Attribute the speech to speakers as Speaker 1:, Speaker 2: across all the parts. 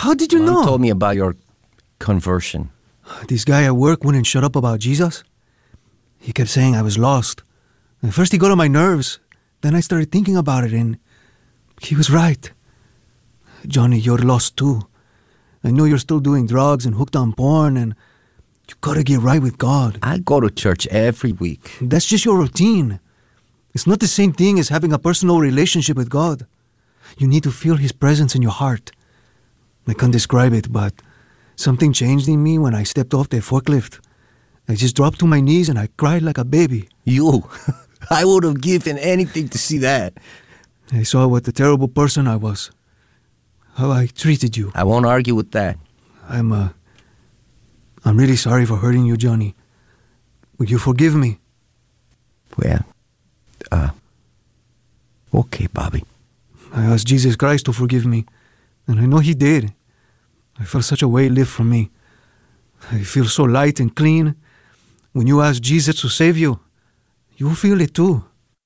Speaker 1: How did you know?
Speaker 2: Mom told me about your conversion.
Speaker 1: This guy at work wouldn't shut up about Jesus. He kept saying I was lost. And first he got on my nerves. Then I started thinking about it, and he was right. Johnny, you're lost too. I know you're still doing drugs and hooked on porn, and you gotta get right with God.
Speaker 2: I go to church every week.
Speaker 1: That's just your routine. It's not the same thing as having a personal relationship with God. You need to feel His presence in your heart. I can't describe it, but something changed in me when I stepped off the forklift. I just dropped to my knees and I cried like a baby.
Speaker 2: You? I would have given anything to see that.
Speaker 1: I saw what a terrible person I was. How I treated you.
Speaker 2: I won't argue with that.
Speaker 1: I'm really sorry for hurting you, Johnny. Will you forgive me?
Speaker 2: Well, okay, Bobby.
Speaker 1: I asked Jesus Christ to forgive me, and I know He did. I felt such a weight lift from me. I feel so light and clean. When you ask Jesus to save you, you'll feel it too.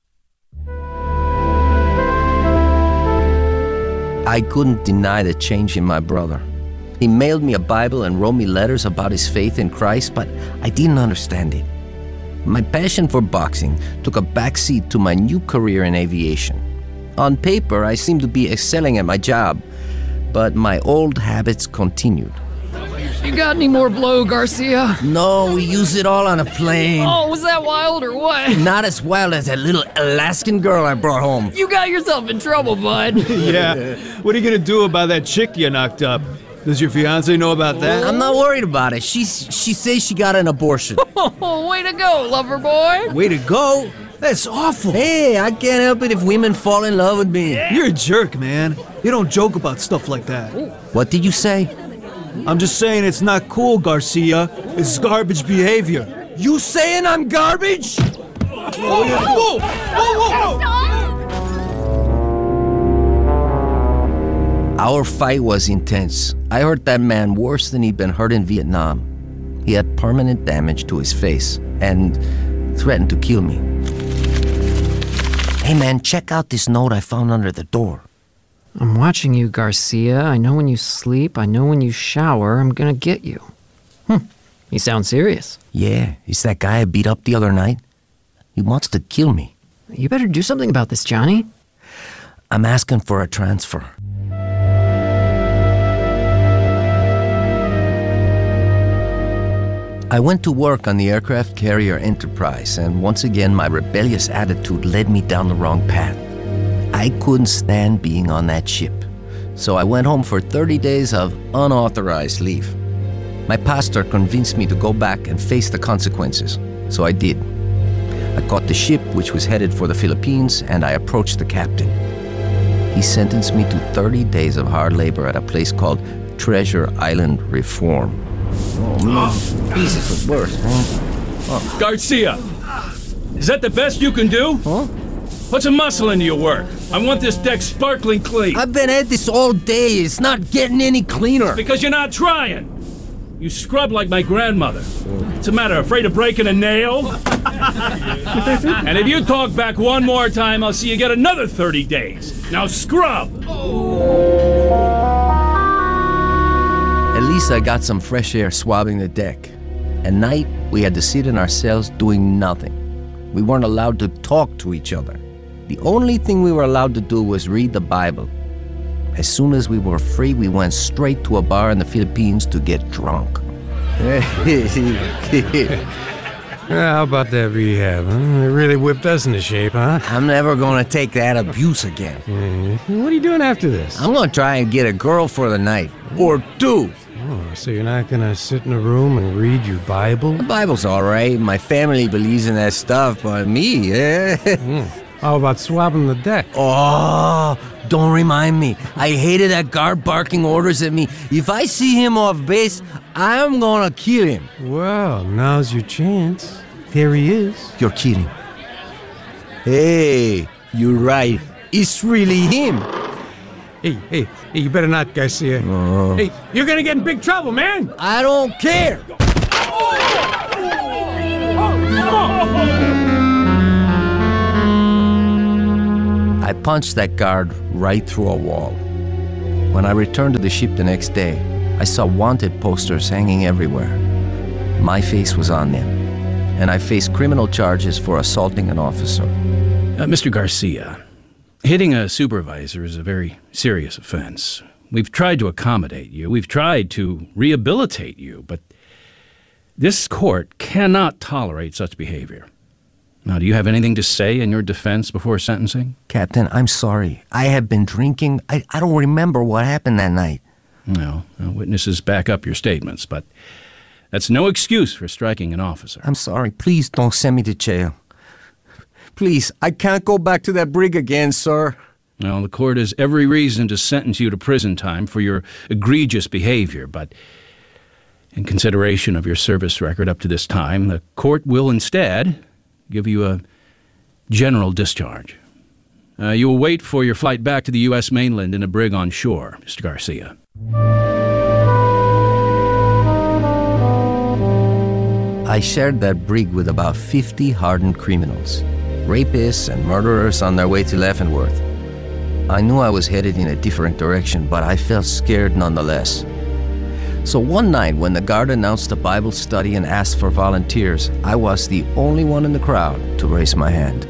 Speaker 2: I couldn't deny the change in my brother. He mailed me a Bible and wrote me letters about his faith in Christ, but I didn't understand it. My passion for boxing took a backseat to my new career in aviation. On paper, I seemed to be excelling at my job, but my old habits continued.
Speaker 3: You got any more blow, Garcia?
Speaker 2: No, we use it all on a plane.
Speaker 3: Oh, was that wild or what?
Speaker 2: Not as wild as that little Alaskan girl I brought home.
Speaker 3: You got yourself in trouble, bud.
Speaker 4: Yeah. What are you gonna do about that chick you knocked up? Does your fiancé know about that?
Speaker 2: I'm not worried about it. She says she got an abortion.
Speaker 3: Oh, way to go, lover boy.
Speaker 1: Way to go. That's awful.
Speaker 2: Hey, I can't help it if women fall in love with me.
Speaker 1: You're a jerk, man. You don't joke about stuff like that.
Speaker 2: What did you say?
Speaker 1: I'm just saying it's not cool, Garcia. It's garbage behavior.
Speaker 2: You saying I'm garbage?
Speaker 1: Whoa!
Speaker 2: Our fight was intense. I hurt that man worse than he'd been hurt in Vietnam. He had permanent damage to his face and threatened to kill me. Hey man, check out this note I found under the door.
Speaker 3: I'm watching you, Garcia. I know when you sleep. I know when you shower. I'm gonna get you. You sound serious.
Speaker 2: Yeah, it's that guy I beat up the other night. He wants to kill me.
Speaker 3: You better do something about this, Johnny.
Speaker 2: I'm asking for a transfer. I went to work on the aircraft carrier Enterprise, and once again my rebellious attitude led me down the wrong path. I couldn't stand being on that ship, so I went home for 30 days of unauthorized leave. My pastor convinced me to go back and face the consequences, so I did. I caught the ship, which was headed for the Philippines, and I approached the captain. He sentenced me to 30 days of hard labor at a place called Treasure Island Reform. Oh, man. Jesus, the worst, huh?
Speaker 5: Garcia, is that the best you can do?
Speaker 2: Huh?
Speaker 5: Put some muscle into your work. I want this deck sparkling clean.
Speaker 2: I've been at this all day. It's not getting any cleaner.
Speaker 5: Because you're not trying. You scrub like my grandmother. What's the matter, afraid of breaking a nail? And if you talk back one more time, I'll see you get another 30 days. Now scrub!
Speaker 2: At least I got some fresh air swabbing the deck. At night, we had to sit in our cells doing nothing. We weren't allowed to talk to each other. The only thing we were allowed to do was read the Bible. As soon as we were free, we went straight to a bar in the Philippines to get drunk.
Speaker 6: How about that rehab, huh? It really whipped us into shape, huh?
Speaker 2: I'm never gonna take that abuse again.
Speaker 6: What are you doing after this?
Speaker 2: I'm gonna try and get a girl for the night. Or two.
Speaker 6: Oh, so you're not gonna sit in a room and read your Bible?
Speaker 2: The Bible's all right. My family believes in that stuff, but me,
Speaker 6: How about swabbing the deck?
Speaker 2: Oh, don't remind me. I hated that guard barking orders at me. If I see him off base, I'm gonna kill him.
Speaker 6: Well, now's your chance. Here he is.
Speaker 2: You're kidding. Hey, you're right. It's really him.
Speaker 6: Hey, you better not, Garcia. Hey, you're gonna get in big trouble, man!
Speaker 2: I don't care. I punched that guard right through a wall. When I returned to the ship the next day, I saw wanted posters hanging everywhere. My face was on them, and I faced criminal charges for assaulting an officer.
Speaker 5: Mr. Garcia, hitting a supervisor is a very serious offense. We've tried to accommodate you. We've tried to rehabilitate you, but this court cannot tolerate such behavior. Now, do you have anything to say in your defense before sentencing?
Speaker 2: Captain, I'm sorry. I have been drinking. I don't remember what happened that night.
Speaker 5: No, witnesses back up your statements, but that's no excuse for striking an officer.
Speaker 2: I'm sorry. Please don't send me to jail. Please, I can't go back to that brig again, sir.
Speaker 5: Well, the court has every reason to sentence you to prison time for your egregious behavior, but in consideration of your service record up to this time, the court will instead give you a general discharge. You will wait for your flight back to the U.S. mainland in a brig on shore, Mr. Garcia.
Speaker 2: I shared that brig with about 50 hardened criminals, rapists and murderers on their way to Leavenworth. I knew I was headed in a different direction, but I felt scared nonetheless. So one night when the guard announced a Bible study and asked for volunteers, I was the only one in the crowd to raise my hand.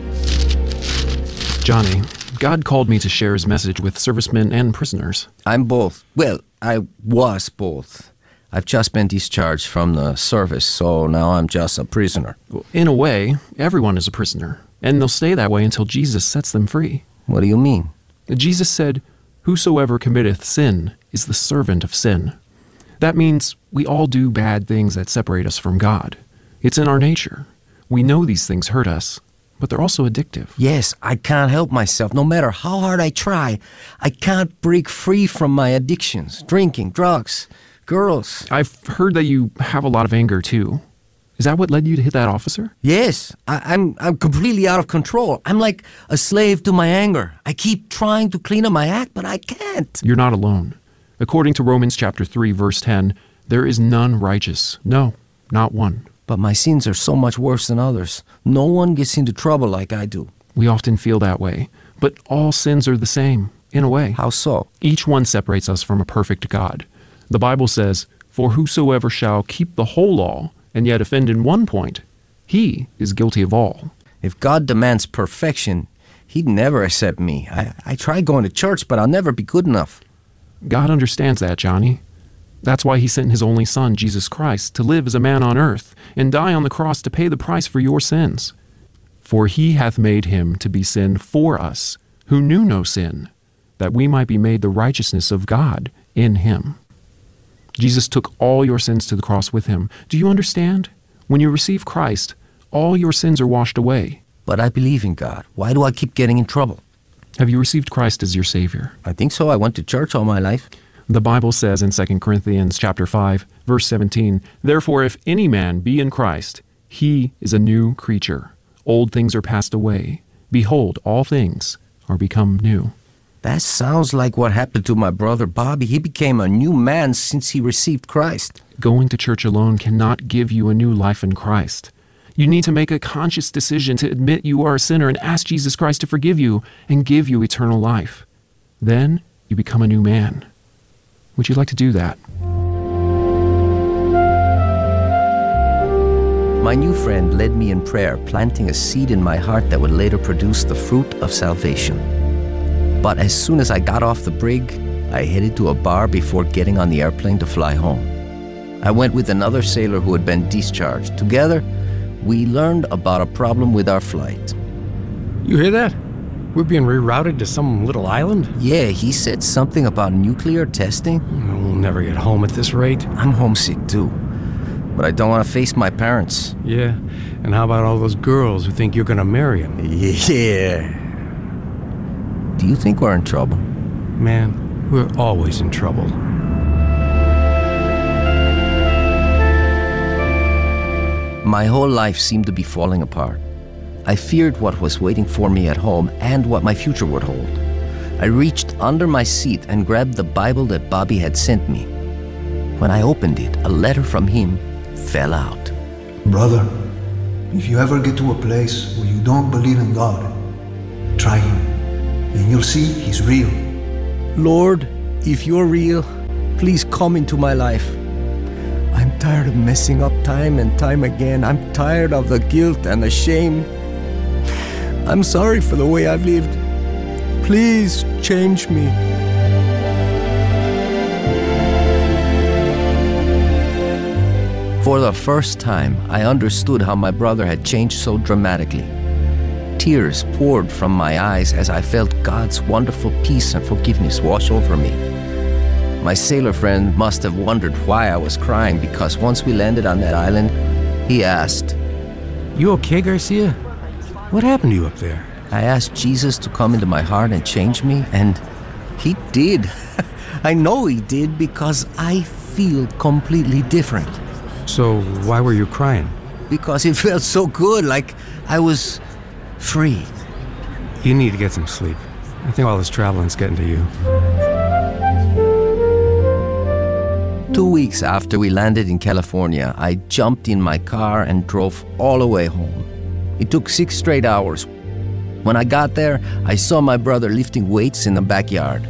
Speaker 7: Johnny, God called me to share his message with servicemen and prisoners.
Speaker 2: I'm both. Well, I was both. I've just been discharged from the service, so now I'm just a prisoner.
Speaker 7: In a way, everyone is a prisoner, and they'll stay that way until Jesus sets them free.
Speaker 2: What do you mean?
Speaker 7: Jesus said, "Whosoever committeth sin is the servant of sin." That means we all do bad things that separate us from God. It's in our nature. We know these things hurt us, but they're also addictive.
Speaker 2: Yes, I can't help myself. No matter how hard I try, I can't break free from my addictions. Drinking, drugs, girls.
Speaker 7: I've heard that you have a lot of anger, too. Is that what led you to hit that officer?
Speaker 2: Yes, I'm completely out of control. I'm like a slave to my anger. I keep trying to clean up my act, but I can't.
Speaker 7: You're not alone. According to Romans chapter 3, verse 10, there is none righteous. No, not one.
Speaker 2: But my sins are so much worse than others. No one gets into trouble like I do.
Speaker 7: We often feel that way. But all sins are the same, in a way.
Speaker 2: How so?
Speaker 7: Each one separates us from a perfect God. The Bible says, "For whosoever shall keep the whole law, and yet offend in one point, he is guilty of all."
Speaker 2: If God demands perfection, he'd never accept me. I try going to church, but I'll never be good enough.
Speaker 7: God understands that, Johnny. That's why he sent his only son, Jesus Christ, to live as a man on earth and die on the cross to pay the price for your sins. For he hath made him to be sin for us, who knew no sin, that we might be made the righteousness of God in him. Jesus took all your sins to the cross with him. Do you understand? When you receive Christ, all your sins are washed away.
Speaker 2: But I believe in God. Why do I keep getting in trouble?
Speaker 7: Have you received Christ as your Savior?
Speaker 2: I think so. I went to church all my life.
Speaker 7: The Bible says in 2 Corinthians chapter 5, verse 17, "Therefore if any man be in Christ, he is a new creature. Old things are passed away. Behold, all things are become new."
Speaker 2: That sounds like what happened to my brother Bobby. He became a new man since he received Christ.
Speaker 7: Going to church alone cannot give you a new life in Christ. You need to make a conscious decision to admit you are a sinner and ask Jesus Christ to forgive you and give you eternal life. Then you become a new man. Would you like to do that?
Speaker 2: My new friend led me in prayer, planting a seed in my heart that would later produce the fruit of salvation. But as soon as I got off the brig, I headed to a bar before getting on the airplane to fly home. I went with another sailor who had been discharged. Together, we learned about a problem with our flight.
Speaker 6: You hear that? We're being rerouted to some little island?
Speaker 2: Yeah, he said something about nuclear testing.
Speaker 6: We'll never get home at this rate.
Speaker 2: I'm homesick too, but I don't want to face my parents.
Speaker 6: Yeah, and how about all those girls who think you're gonna marry them?
Speaker 2: Yeah. Do you think we're in trouble?
Speaker 6: Man, we're always in trouble.
Speaker 2: My whole life seemed to be falling apart. I feared what was waiting for me at home and what my future would hold. I reached under my seat and grabbed the Bible that Bobby had sent me. When I opened it, a letter from him fell out.
Speaker 1: Brother, if you ever get to a place where you don't believe in God, try him, and you'll see he's real.
Speaker 2: Lord, if you're real, please come into my life. I'm tired of messing up time and time again. I'm tired of the guilt and the shame. I'm sorry for the way I've lived. Please change me. For the first time, I understood how my brother had changed so dramatically. Tears poured from my eyes as I felt God's wonderful peace and forgiveness wash over me. My sailor friend must have wondered why I was crying, because once we landed on that island, he asked,
Speaker 6: You okay, Garcia? What happened to you up there?
Speaker 2: I asked Jesus to come into my heart and change me, and he did. I know he did, because I feel completely different.
Speaker 6: So why were you crying?
Speaker 2: Because it felt so good, like I was free.
Speaker 6: You need to get some sleep. I think all this traveling's getting to you.
Speaker 2: 2 weeks after we landed in California, I jumped in my car and drove all the way home. It took 6 straight hours. When I got there, I saw my brother lifting weights in the backyard.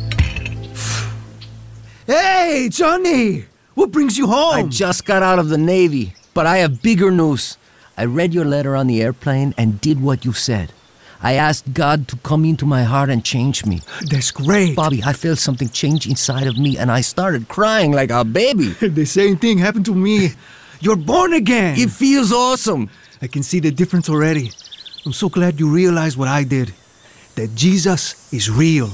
Speaker 1: Hey, Johnny! What brings you home?
Speaker 2: I just got out of the Navy, but I have bigger news. I read your letter on the airplane and did what you said. I asked God to come into my heart and change me.
Speaker 1: That's great.
Speaker 2: Bobby, I felt something change inside of me, and I started crying like a baby.
Speaker 1: The same thing happened to me. You're born again.
Speaker 2: It feels awesome.
Speaker 1: I can see the difference already. I'm so glad you realized what I did. That Jesus is real.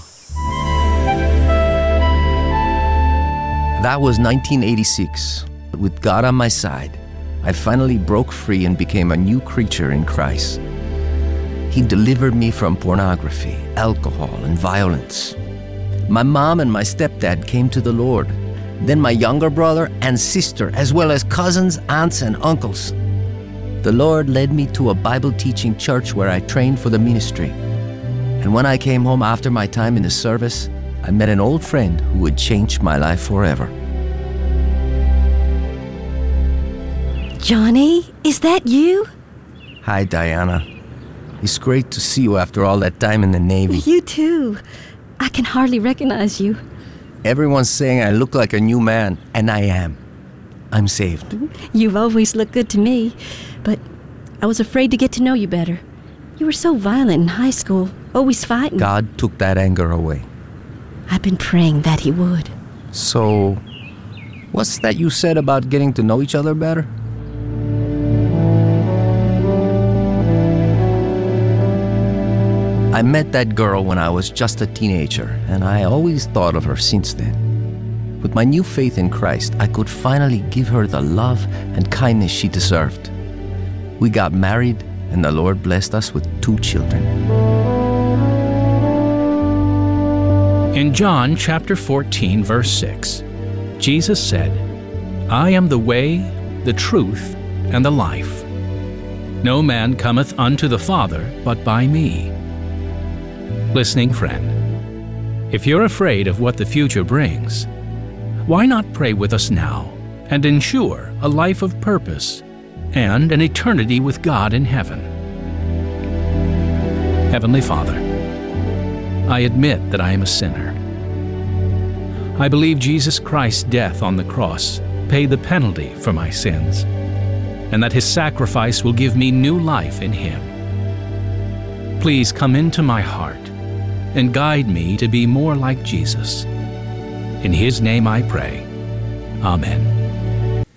Speaker 2: That was 1986. With God on my side, I finally broke free and became a new creature in Christ. He delivered me from pornography, alcohol, and violence. My mom and my stepdad came to the Lord. Then my younger brother and sister, as well as cousins, aunts, and uncles. The Lord led me to a Bible-teaching church where I trained for the ministry. And when I came home after my time in the service, I met an old friend who would change my life forever.
Speaker 8: Johnny, is that you?
Speaker 2: Hi, Diana. It's great to see you after all that time in the Navy.
Speaker 8: You too. I can hardly recognize you.
Speaker 2: Everyone's saying I look like a new man, and I am. I'm saved.
Speaker 8: You've always looked good to me, but I was afraid to get to know you better. You were so violent in high school, always fighting.
Speaker 2: God took that anger away.
Speaker 8: I've been praying that he would.
Speaker 2: So, what's that you said about getting to know each other better? I met that girl when I was just a teenager, and I always thought of her since then. With my new faith in Christ, I could finally give her the love and kindness she deserved. We got married, and the Lord blessed us with 2 children.
Speaker 5: In John chapter 14, verse 6, Jesus said, I am the way, the truth, and the life. No man cometh unto the Father but by me. Listening friend, if you're afraid of what the future brings, why not pray with us now and ensure a life of purpose and an eternity with God in heaven? Heavenly Father, I admit that I am a sinner. I believe Jesus Christ's death on the cross paid the penalty for my sins, and that his sacrifice will give me new life in him. Please come into my heart and guide me to be more like Jesus. In his name I pray. Amen.